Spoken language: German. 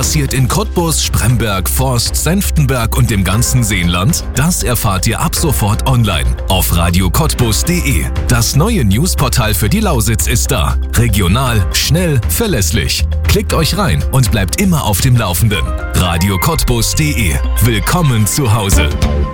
passiert in Cottbus, Spremberg, Forst, Senftenberg und dem ganzen Seenland? Das erfahrt ihr ab sofort online auf radiocottbus.de. Das neue Newsportal für die Lausitz ist da. Regional, schnell, verlässlich. Klickt euch rein und bleibt immer auf dem Laufenden. radiocottbus.de. Willkommen zu Hause.